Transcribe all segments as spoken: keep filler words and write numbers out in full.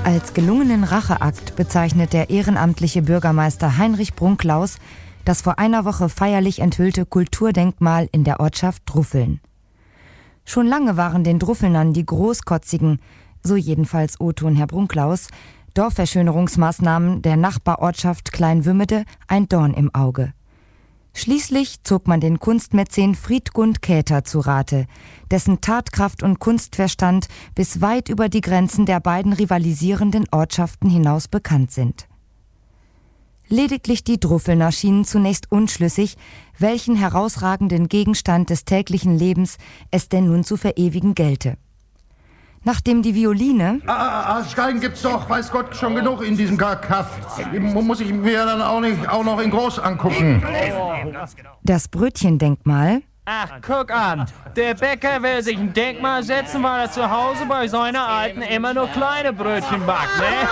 Als gelungenen Racheakt bezeichnet der ehrenamtliche Bürgermeister Heinrich Brunklaus das vor einer Woche feierlich enthüllte Kulturdenkmal in der Ortschaft Druffeln. Schon lange waren den Druffelnern die großkotzigen, so jedenfalls O-Ton Herr Brunklaus, Dorfverschönerungsmaßnahmen der Nachbarortschaft Kleinwümmede ein Dorn im Auge. Schließlich zog man den Kunstmäzen Friedgund Käther zu Rate, dessen Tatkraft und Kunstverstand bis weit über die Grenzen der beiden rivalisierenden Ortschaften hinaus bekannt sind. Lediglich die Druffelner schienen zunächst unschlüssig, welchen herausragenden Gegenstand des täglichen Lebens es denn nun zu verewigen gelte. Nachdem die Violine... Ah, ah, Steigen gibt's doch, weiß Gott, schon genug in diesem Kaff. Muss ich mir dann auch nicht auch noch in groß angucken. Das Brötchendenkmal... Ach, guck an, der Bäcker will sich ein Denkmal setzen, weil er zu Hause bei seiner Alten immer nur kleine Brötchen backt, ne?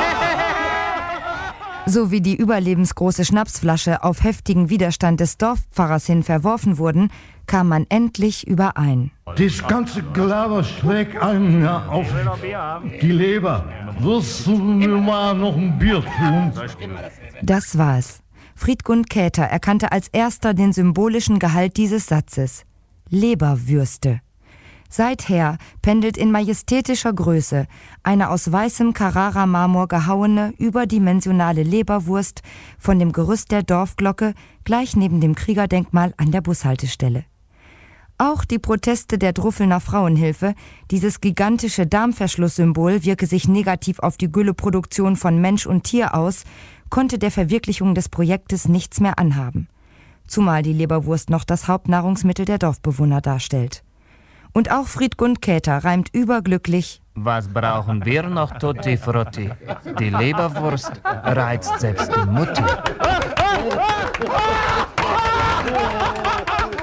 sowie die überlebensgroße Schnapsflasche auf heftigen Widerstand des Dorfpfarrers hin verworfen wurden, kam man endlich überein. Das ganze Gelaber schlägt einen ja auf die Leber. Wirst du mir mal noch ein Bier tun? Das war es. Friedgund Käther erkannte als erster den symbolischen Gehalt dieses Satzes. Leberwürste. Seither pendelt in majestätischer Größe eine aus weißem Carrara-Marmor gehauene, überdimensionale Leberwurst von dem Gerüst der Dorfglocke gleich neben dem Kriegerdenkmal an der Bushaltestelle. Auch die Proteste der Druffelner Frauenhilfe, dieses gigantische Darmverschlusssymbol wirke sich negativ auf die Gülleproduktion von Mensch und Tier aus, konnte der Verwirklichung des Projektes nichts mehr anhaben. Zumal die Leberwurst noch das Hauptnahrungsmittel der Dorfbewohner darstellt. Und auch Friedgund Käther reimt überglücklich: Was brauchen wir noch, Tutti Frutti? Die Leberwurst reizt selbst die Mutti.